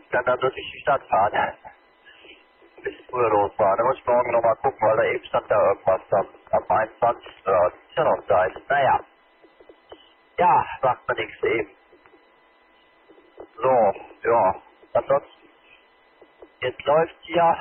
kann dann durch die Stadt fahren. Bis früher losfahren. Da muss ich morgen nochmal gucken, weil da eben stand da irgendwas am 21. Das ist ja noch Zeit. Naja. Ja, macht man nichts eben. So, ja. Ansonsten, jetzt läuft hier.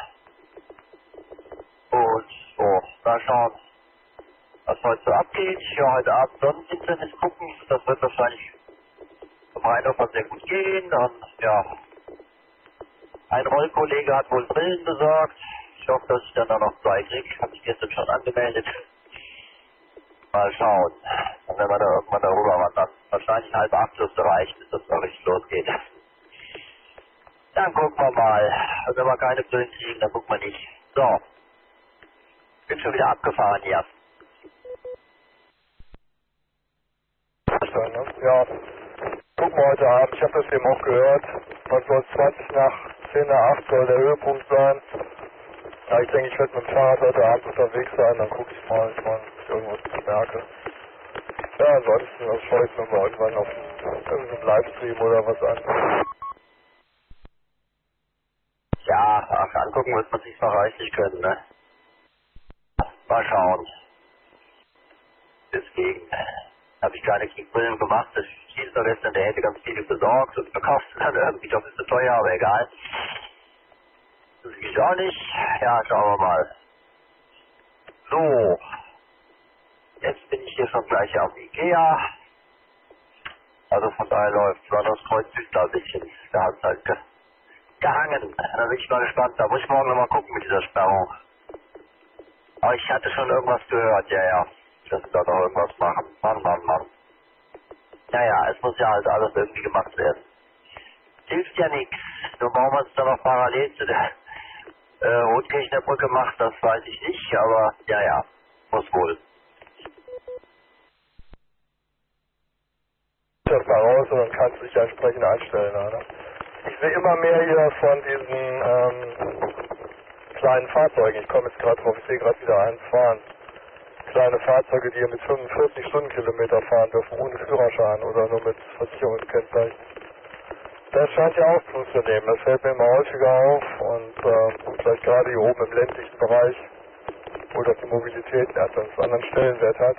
Und so, mal schauen, was heute so abgeht. Ja, heute Abend Sonneninternet gucken. Das wird wahrscheinlich vom Rheinhofer sehr gut gehen. Dann, ja. Ein Rollkollege hat wohl Brillen besorgt. Ich hoffe, dass ich dann da noch 2 kriege. Habe ich gestern schon angemeldet. Mal schauen. Dann werden wir da irgendwann darüber wandern. Wahrscheinlich 7:30 reicht, bis das noch richtig losgeht. Dann gucken wir mal. Und wenn wir keine Brillen kriegen, dann gucken wir nicht. So. Bin schon wieder abgefahren hier. Ja. Gucken wir heute Abend. Ich habe das eben auch gehört. Man soll 20 nach 10 nach 8 soll der Höhepunkt sein. Ja, ich denke, ich werde mit dem Fahrrad heute Abend unterwegs sein. Dann gucke ich mal, ob ich irgendwas merke. Ja, ansonsten schaue ich mir mal irgendwann auf irgendeinen Livestream oder was an. Ja, ach, angucken wird man sich noch reichlich können, ne? Mal schauen. Deswegen habe ich keine Kickbrillen gemacht. Das hieß doch gestern, der hätte ganz viele besorgt und verkauft dann irgendwie doch ein bisschen teuer, aber egal. Das will ich auch nicht. Ja, schauen wir mal. So. Jetzt bin ich hier schon gleich am Ikea. Also von daher läuft war das Kreuz da ein bisschen. Da hat es halt gehangen. Da bin ich mal gespannt. Da muss ich morgen nochmal gucken mit dieser Sperrung. Aber ich hatte schon irgendwas gehört, ja. Dass sie da noch irgendwas machen. Mann. Naja, es muss ja halt alles irgendwie gemacht werden. Hilft ja nichts. Nur warum man es dann noch parallel zu der Rotkirchner Brücke macht, das weiß ich nicht. Aber ja, muss wohl. Das mal raus und dann kannst du dich entsprechend einstellen. Oder? Ich sehe immer mehr hier von diesen kleinen Fahrzeugen. Ich komme jetzt gerade drauf, ich sehe gerade wieder eins fahren. Kleine Fahrzeuge, die hier mit 45 Stundenkilometer fahren dürfen, ohne Führerschein oder nur mit Versicherungskennzeichen. Das scheint ja auch zuzunehmen. Das fällt mir immer häufiger auf und vielleicht gerade hier oben im ländlichen Bereich, wo das die Mobilität einen ganz anderen Stellenwert hat.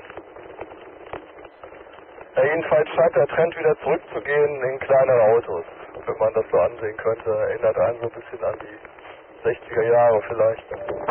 Ja, jedenfalls scheint der Trend wieder zurückzugehen in kleinere Autos, wenn man das so ansehen könnte. Erinnert einen so ein bisschen an die 60er Jahre vielleicht.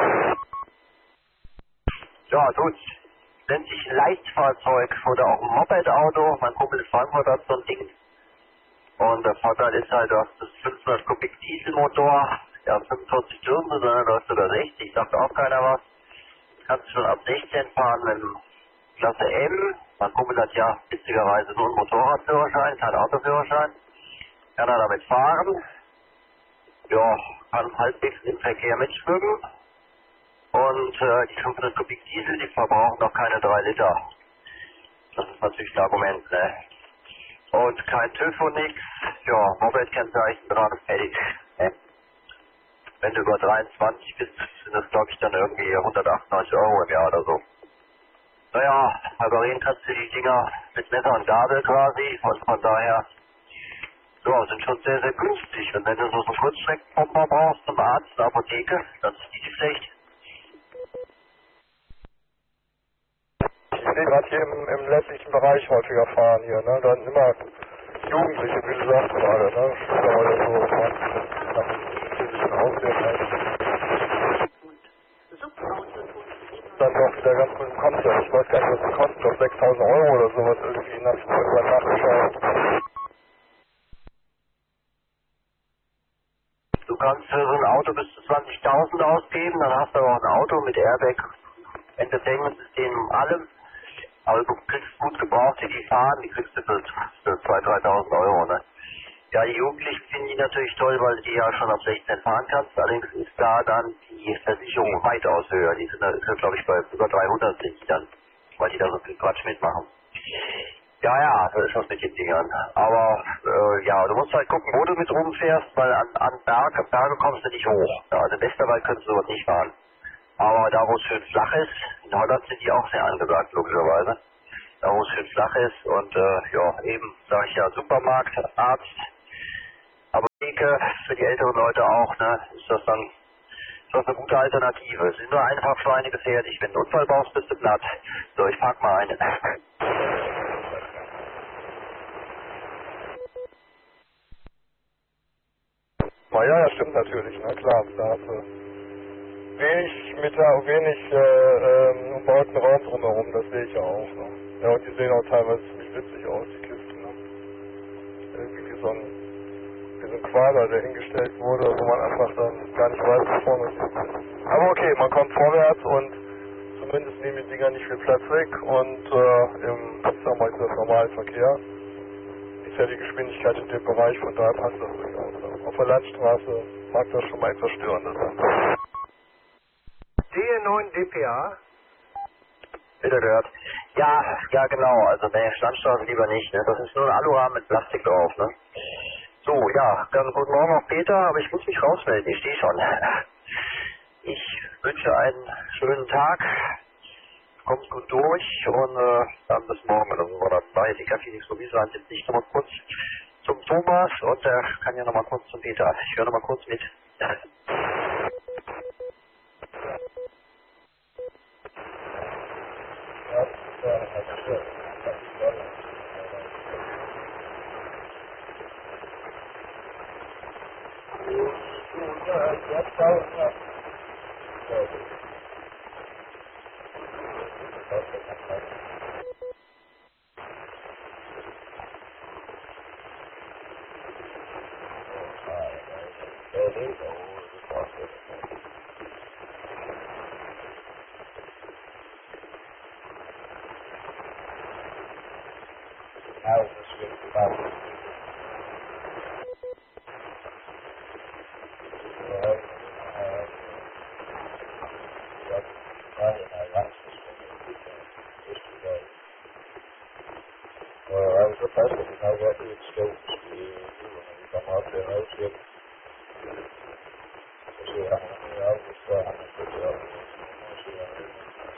Ja, gut. Nennt sich Leichtfahrzeug oder auch ein Moped-Auto. Mein Kumpel in Frankfurt hat so ein Ding. Und der Vorteil ist halt, du hast das 500 Kubik Dieselmotor. Ja, 45 Stunden, sondern du hast sogar 60, sagt auch keiner was. Kannst schon ab 16 fahren mit dem Klasse M. Mein Kumpel hat ja witzigerweise nur einen Motorradführerschein, keinen Autoführerschein. Kann er damit fahren. Ja, kann halbwegs im Verkehr mitschwimmen. Und die 500 Kubik Diesel, die verbrauchen noch keine 3 Liter. Das ist natürlich das Argument, ne? Und kein TÜV und nix. Ja, Moped-Kennzeichen dran, fertig. Ne? Wenn du über 23 bist, sind das glaube ich dann irgendwie 198 € im Jahr oder so. Naja, reparieren kannst du die Dinger mit Messer und Gabel quasi. Und von daher, ja, sind schon sehr, sehr günstig. Und wenn du so einen Kurzstreckenpumper brauchst zum Arzt, eine Apotheke, das ist nicht schlecht. Ich sehe gerade hier im ländlichen Bereich häufiger fahren hier, ne? Dann immer Jugendliche, wie du sagst gerade, ne? Schüler oder so, physischen Aussehen. Dann doch wieder ganz gut im Konzept. Ich weiß gar nicht, was die kosten, doch 6.000 € oder sowas irgendwie nachgeschaut. Du kannst für so ein Auto bis zu 20.000 ausgeben, dann hast du aber auch ein Auto mit Airbag, Entertainment-System und allem. Aber du kriegst gut gebraucht, die fahren, die kriegst du für 2.000, 3.000 €, ne? Ja, die Jugendlichen finden die natürlich toll, weil du die ja schon ab 16 fahren kannst. Allerdings ist da dann die Versicherung weitaus höher. Die sind, glaube ich, bei über 300 sind die dann, weil die da so viel Quatsch mitmachen. Ja, das ist was mit den Dingern. Aber, ja, du musst halt gucken, wo du mit rumfährst, weil an Berge kommst du nicht hoch. Ja, also in Westerwald könntest du sowas nicht fahren. Aber da, wo es schön flach ist, in Holland sind die auch sehr angesagt, logischerweise. Da, wo es schön flach ist und, ja, eben, sag ich ja, Supermarkt, Arzt, Apotheke, denke, für die älteren Leute auch, ne, ist das dann eine gute Alternative. Sie sind nur einfach schweinegefährlich. Wenn du einen Unfall baust, bist du platt. So, ich pack mal einen. Na ja, ja, stimmt natürlich, na klar. Da hast du wenig umbauten Raum drumherum, das sehe ich ja auch. Ne? Ja, und die sehen auch teilweise ziemlich witzig aus, die Kisten. Ne? Irgendwie wie so ein Quader, der hingestellt wurde, wo man einfach dann gar nicht weiß, wo vorne ist. Aber okay, man kommt vorwärts und zumindest nehmen die Dinger nicht viel Platz weg und ich sag mal, das normale Verkehr ist ja die Geschwindigkeit in dem Bereich, von daher passt das durchaus. Ne? Auf der Landstraße mag das schon mal etwas störendes sein. DE9 DPA. Wieder gehört. Ja, genau. Also, ne, Landstraße lieber nicht, ne. Das ist nur ein Alurahmen mit Plastik drauf, ne. So, ja, dann guten Morgen noch Peter, aber ich muss mich rausmelden, ich stehe schon. Ich wünsche einen schönen Tag, kommt gut durch und dann bis morgen oder bei die Kaffee nicht sowieso an. Jetzt nicht nochmal kurz zum Thomas und der kann ja nochmal kurz zum Peter. Ich höre nochmal kurz mit. I was surprised that you know what the skills you come out there,